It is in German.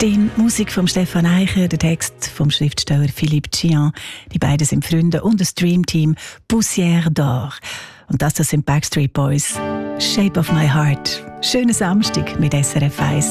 Die Musik von Stefan Eicher, der Text vom Schriftsteller Philippe Gian. Die beiden sind Freunde und das Dreamteam Poussière d'Or. Und das sind Backstreet Boys. Shape of My Heart. Schönen Samstag mit SRF 1.